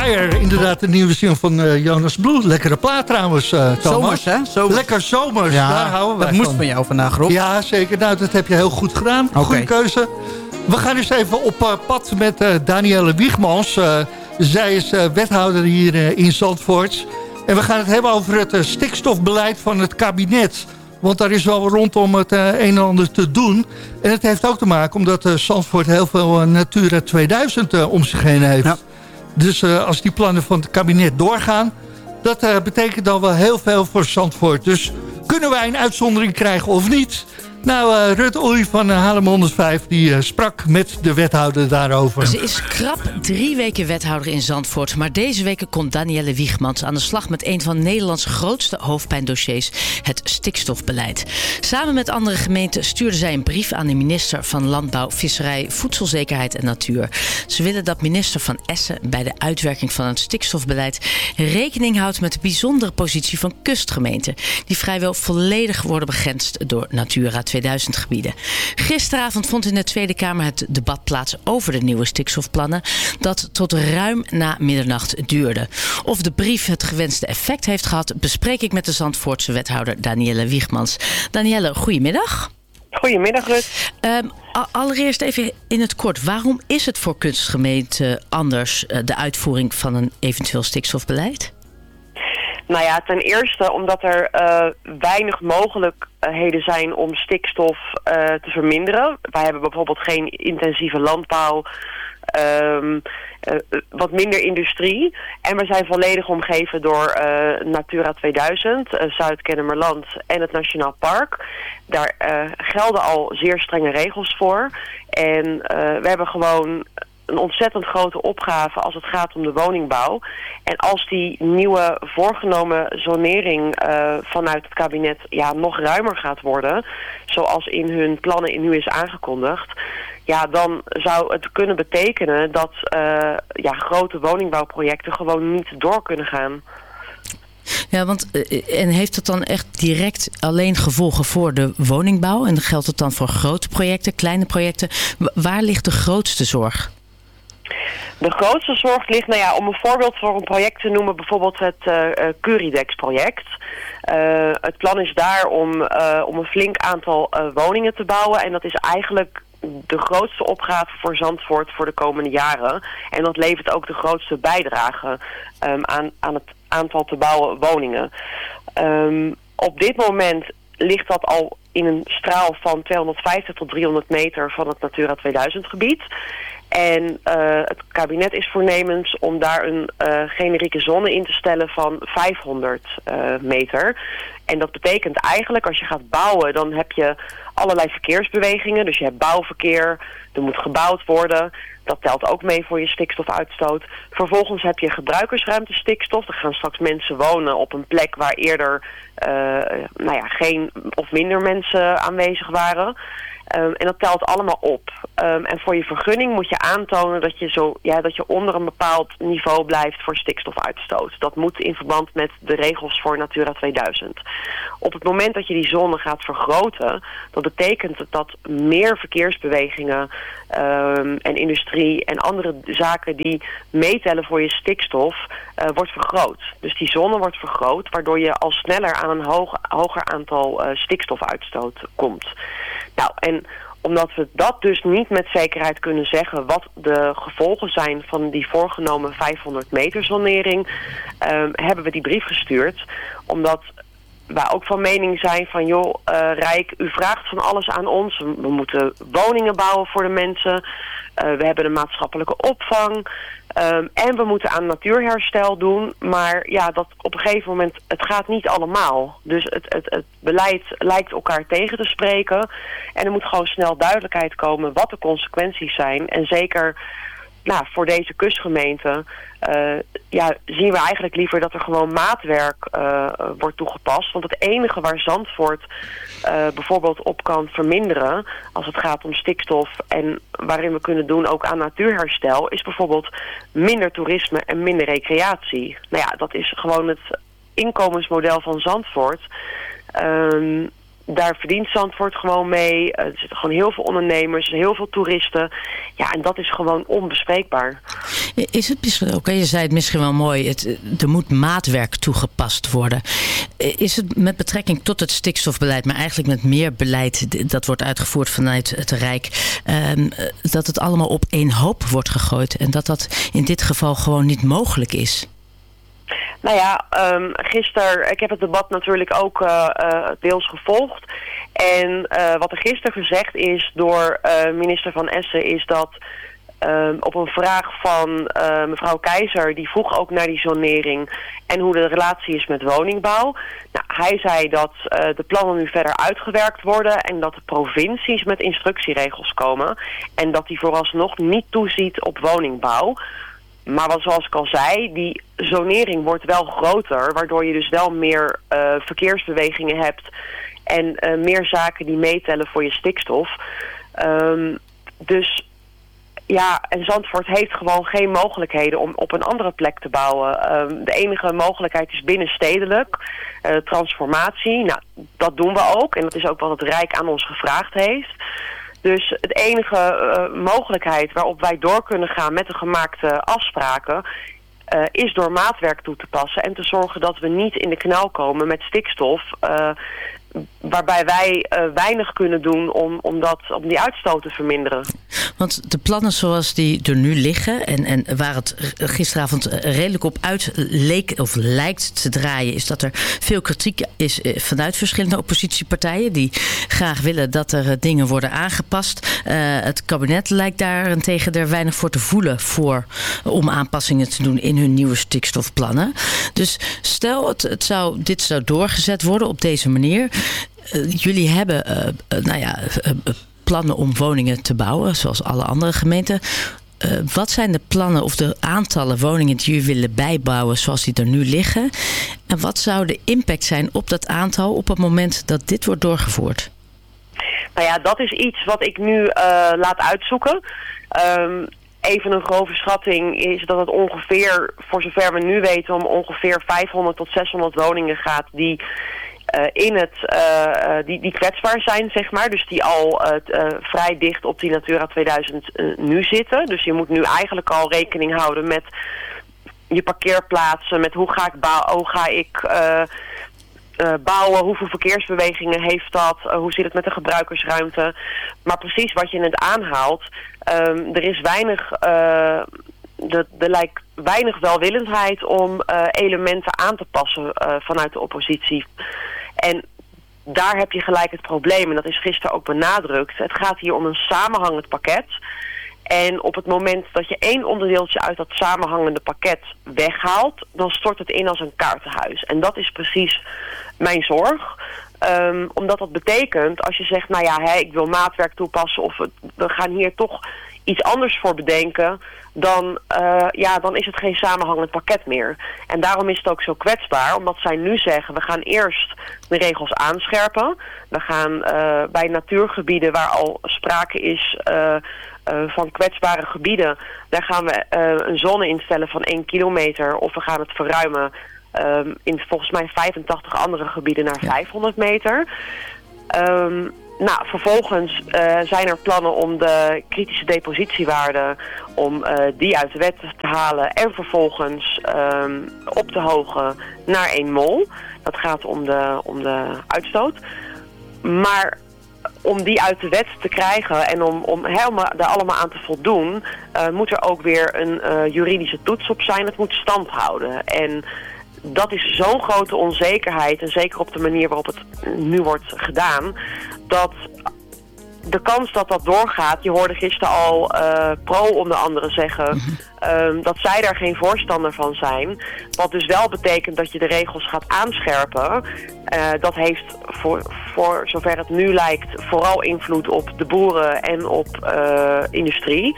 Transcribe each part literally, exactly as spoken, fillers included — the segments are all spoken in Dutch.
Fire, inderdaad de nieuwe single van uh, Jonas Blue. Lekkere plaat trouwens, uh, Thomas. Zomers, hè? Zomers. Lekker zomers, ja, daar houden wij dat van. moest van jou vandaag, Rob. Ja, zeker. Nou, dat heb je heel goed gedaan. Okay. Goeie keuze. We gaan eens even op uh, pad met uh, Danielle Wiegmans. Uh, zij is uh, wethouder hier uh, in Zandvoort. En we gaan het hebben over het uh, stikstofbeleid van het kabinet. Want daar is wel rondom het uh, een en ander te doen. En het heeft ook te maken omdat uh, Zandvoort heel veel uh, Natura tweeduizend uh, om zich heen heeft. Ja. Dus uh, als die plannen van het kabinet doorgaan, dat uh, betekent dan wel heel veel voor Zandvoort. Dus kunnen wij een uitzondering krijgen of niet? Nou, uh, Rut Oei van uh, Haarlem honderdvijf die uh, sprak met de wethouder daarover. Ze is krap drie weken wethouder in Zandvoort. Maar deze weken komt Danielle Wiegmans aan de slag met een van Nederlands grootste hoofdpijndossiers, het stikstofbeleid. Samen met andere gemeenten stuurde zij een brief aan de minister van Landbouw, Visserij, Voedselzekerheid en Natuur. Ze willen dat minister Van Essen bij de uitwerking van het stikstofbeleid rekening houdt met de bijzondere positie van kustgemeenten, die vrijwel volledig worden begrensd door Natura tweeduizend gebieden. Gisteravond vond in de Tweede Kamer het debat plaats over de nieuwe stikstofplannen, dat tot ruim na middernacht duurde. Of de brief het gewenste effect heeft gehad, bespreek ik met de Zandvoortse wethouder Danielle Wiegmans. Danielle, goedemiddag. Goedemiddag, Rut. Um, allereerst even in het kort. Waarom is het voor kunstgemeenten anders, uh, de uitvoering van een eventueel stikstofbeleid? Nou ja, ten eerste omdat er uh, weinig mogelijkheden zijn om stikstof uh, te verminderen. Wij hebben bijvoorbeeld geen intensieve landbouw, um, uh, wat minder industrie. En we zijn volledig omgeven door uh, Natura tweeduizend, uh, Zuid-Kennemerland en het Nationaal Park. Daar uh, gelden al zeer strenge regels voor. En uh, we hebben gewoon een ontzettend grote opgave als het gaat om de woningbouw. En als die nieuwe voorgenomen zonering uh, vanuit het kabinet ja, nog ruimer gaat worden, zoals in hun plannen in nu is aangekondigd, ja, dan zou het kunnen betekenen dat uh, ja, grote woningbouwprojecten gewoon niet door kunnen gaan. Ja, want en heeft het dan echt direct alleen gevolgen voor de woningbouw? En geldt het dan voor grote projecten, kleine projecten? Waar ligt de grootste zorg? De grootste zorg ligt, nou ja, om een voorbeeld voor een project te noemen, bijvoorbeeld het uh, Curidex-project. Uh, het plan is daar om, uh, om een flink aantal uh, woningen te bouwen. En dat is eigenlijk de grootste opgave voor Zandvoort voor de komende jaren. En dat levert ook de grootste bijdrage um, aan, aan het aantal te bouwen woningen. Um, op dit moment ligt dat al in een straal van tweehonderdvijftig tot driehonderd meter van het Natura tweeduizend gebied. En uh, het kabinet is voornemens om daar een uh, generieke zone in te stellen van vijfhonderd uh, meter. En dat betekent eigenlijk, als je gaat bouwen, dan heb je allerlei verkeersbewegingen. Dus je hebt bouwverkeer, er moet gebouwd worden. Dat telt ook mee voor je stikstofuitstoot. Vervolgens heb je gebruikersruimte stikstof. Er gaan straks mensen wonen op een plek waar eerder uh, nou ja, geen of minder mensen aanwezig waren. Um, en dat telt allemaal op. Um, en voor je vergunning moet je aantonen dat je, zo, ja, dat je onder een bepaald niveau blijft voor stikstofuitstoot. Dat moet in verband met de regels voor Natura tweeduizend. Op het moment dat je die zone gaat vergroten, dat betekent het dat meer verkeersbewegingen um, en industrie en andere zaken die meetellen voor je stikstof, uh, wordt vergroot. Dus die zone wordt vergroot, waardoor je al sneller aan een hoog, hoger aantal uh, stikstofuitstoot komt. Nou, en omdat we dat dus niet met zekerheid kunnen zeggen wat de gevolgen zijn van die voorgenomen vijfhonderd meter zonering, um, hebben we die brief gestuurd. Omdat wij ook van mening zijn van, joh, uh, Rijk, u vraagt van alles aan ons. We, we moeten woningen bouwen voor de mensen. Uh, we hebben een maatschappelijke opvang. Um, en we moeten aan natuurherstel doen. Maar ja, dat op een gegeven moment, het gaat niet allemaal. Dus het, het, het beleid lijkt elkaar tegen te spreken. En er moet gewoon snel duidelijkheid komen wat de consequenties zijn. En zeker nou, voor deze kustgemeente uh, ja, zien we eigenlijk liever dat er gewoon maatwerk uh, wordt toegepast. Want het enige waar Zandvoort uh, bijvoorbeeld op kan verminderen als het gaat om stikstof en waarin we kunnen doen ook aan natuurherstel, is bijvoorbeeld minder toerisme en minder recreatie. Nou ja, dat is gewoon het inkomensmodel van Zandvoort. Um, Daar verdient Zandvoort gewoon mee. Uh, er zitten gewoon heel veel ondernemers, heel veel toeristen. Ja, en dat is gewoon onbespreekbaar. Is het misschien ook, je zei het misschien wel mooi, het, er moet maatwerk toegepast worden. Is het met betrekking tot het stikstofbeleid, maar eigenlijk met meer beleid dat wordt uitgevoerd vanuit het Rijk, um, dat het allemaal op één hoop wordt gegooid en dat dat in dit geval gewoon niet mogelijk is? Nou ja, um, gisteren, ik heb het debat natuurlijk ook uh, uh, deels gevolgd. En uh, wat er gisteren gezegd is door uh, minister Van Essen is dat um, op een vraag van uh, mevrouw Keizer, die vroeg ook naar die zonering en hoe de relatie is met woningbouw. Nou, hij zei dat uh, de plannen nu verder uitgewerkt worden en dat de provincies met instructieregels komen. En dat die vooralsnog niet toeziet op woningbouw. Maar wat, zoals ik al zei, die zonering wordt wel groter, waardoor je dus wel meer uh, verkeersbewegingen hebt en uh, meer zaken die meetellen voor je stikstof. Um, dus ja, en Zandvoort heeft gewoon geen mogelijkheden om op een andere plek te bouwen. Um, de enige mogelijkheid is binnenstedelijk, uh, transformatie. Nou, dat doen we ook en dat is ook wat het Rijk aan ons gevraagd heeft. Dus het enige uh, mogelijkheid waarop wij door kunnen gaan met de gemaakte afspraken uh, is door maatwerk toe te passen en te zorgen dat we niet in de knel komen met stikstof, uh, waarbij wij uh, weinig kunnen doen om, om, dat, om die uitstoot te verminderen. Want de plannen zoals die er nu liggen en, en waar het gisteravond redelijk op uit leek of lijkt te draaien, is dat er veel kritiek is vanuit verschillende oppositiepartijen die graag willen dat er dingen worden aangepast. Uh, het kabinet lijkt daarentegen er weinig voor te voelen voor om aanpassingen te doen in hun nieuwe stikstofplannen. Dus stel het, het zou, dit zou doorgezet worden op deze manier. Uh, jullie hebben uh, uh, nou ja, uh, uh, plannen om woningen te bouwen, zoals alle andere gemeenten. Uh, wat zijn de plannen of de aantallen woningen die jullie willen bijbouwen zoals die er nu liggen? En wat zou de impact zijn op dat aantal op het moment dat dit wordt doorgevoerd? Nou ja, dat is iets wat ik nu uh, laat uitzoeken. Um, even een grove schatting is dat het ongeveer, voor zover we nu weten, om ongeveer vijfhonderd tot zeshonderd woningen gaat die Uh, in het, uh, die, die kwetsbaar zijn, zeg maar. Dus die al uh, uh, vrij dicht op die Natura tweeduizend uh, nu zitten. Dus je moet nu eigenlijk al rekening houden met je parkeerplaatsen, met hoe ga ik, bouw, hoe ga ik uh, uh, bouwen, hoeveel verkeersbewegingen heeft dat, uh, hoe zit het met de gebruikersruimte. Maar precies wat je net aanhaalt, um, er is weinig, uh, er lijkt weinig welwillendheid om uh, elementen aan te passen uh, vanuit de oppositie. En daar heb je gelijk het probleem. En dat is gisteren ook benadrukt. Het gaat hier om een samenhangend pakket. En op het moment dat je één onderdeeltje uit dat samenhangende pakket weghaalt, dan stort het in als een kaartenhuis. En dat is precies mijn zorg. Um, omdat dat betekent, als je zegt, nou ja, hè, ik wil maatwerk toepassen of we, we gaan hier toch iets anders voor bedenken, dan, uh, ja, dan is het geen samenhangend pakket meer. En daarom is het ook zo kwetsbaar, omdat zij nu zeggen, we gaan eerst de regels aanscherpen. We gaan uh, bij natuurgebieden waar al sprake is uh, uh, van kwetsbare gebieden, daar gaan we uh, een zone instellen van één kilometer of we gaan het verruimen um, in volgens mij vijfentachtig andere gebieden naar vijfhonderd meter. Um, Nou, vervolgens uh, zijn er plannen om de kritische depositiewaarde, om uh, die uit de wet te halen en vervolgens um, op te hogen naar één mol. Dat gaat om de, om de uitstoot. Maar om die uit de wet te krijgen en om, om helemaal, daar allemaal aan te voldoen, uh, moet er ook weer een uh, juridische toets op zijn. Het moet stand houden. En dat is zo'n grote onzekerheid, en zeker op de manier waarop het nu wordt gedaan, dat de kans dat dat doorgaat, je hoorde gisteren al uh, Pro onder andere zeggen, um, dat zij daar geen voorstander van zijn. Wat dus wel betekent dat je de regels gaat aanscherpen. Uh, dat heeft voor, voor zover het nu lijkt vooral invloed op de boeren en op uh, industrie.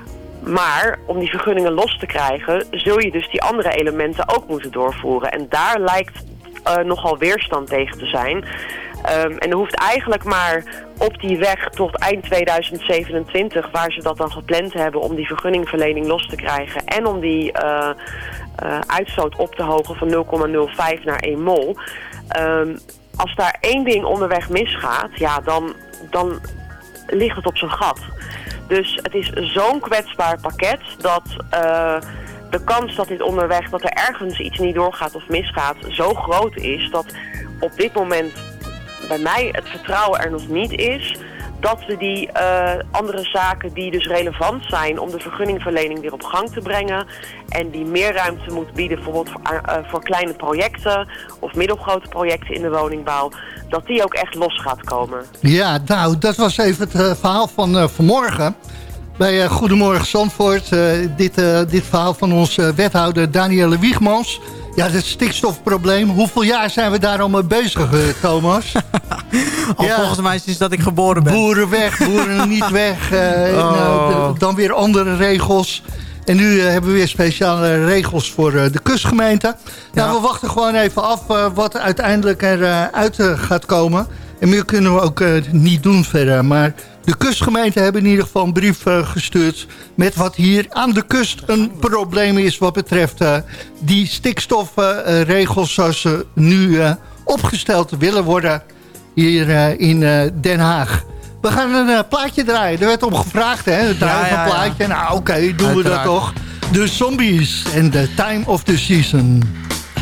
Maar om die vergunningen los te krijgen, zul je dus die andere elementen ook moeten doorvoeren. En daar lijkt uh, nogal weerstand tegen te zijn. Um, en er hoeft eigenlijk maar op die weg tot eind tweeduizend zevenentwintig, waar ze dat dan gepland hebben om die vergunningverlening los te krijgen en om die uh, uh, uitstoot op te hogen van nul komma nul vijf naar één mol. Um, als daar één ding onderweg misgaat, ja, dan, dan ligt het op zijn gat. Dus het is zo'n kwetsbaar pakket dat uh, de kans dat dit onderweg, dat er ergens iets niet doorgaat of misgaat, zo groot is dat op dit moment bij mij het vertrouwen er nog niet is dat we die uh, andere zaken die dus relevant zijn om de vergunningverlening weer op gang te brengen en die meer ruimte moet bieden bijvoorbeeld voor, uh, voor kleine projecten of middelgrote projecten in de woningbouw, dat die ook echt los gaat komen. Ja, nou, dat was even het uh, verhaal van uh, vanmorgen. Bij uh, Goedemorgen Zandvoort, uh, dit, uh, dit verhaal van onze uh, wethouder Danielle Wiegmans. Ja, het stikstofprobleem. Hoeveel jaar zijn we daar al mee bezig, uh, Thomas? Al ja, volgens mij sinds dat ik geboren ben. Boeren weg, boeren niet weg. Uh, oh. en, uh, dan weer andere regels. En nu uh, hebben we weer speciale regels voor uh, de kustgemeente. Ja. Nou, we wachten gewoon even af uh, wat uiteindelijk eruit uh, uh, gaat komen. En meer kunnen we ook uh, niet doen verder. Maar de kustgemeenten hebben in ieder geval een brief uh, gestuurd met wat hier aan de kust een probleem is wat betreft uh, die stikstofregels uh, zoals ze nu uh, opgesteld willen worden hier uh, in uh, Den Haag. We gaan een uh, plaatje draaien. Er werd om gevraagd, hè? Het draaien van ja, ja, ja. plaatje. Nou, oké, okay, doen Uiteraard. we dat toch. De Zombies en The Time of the Season.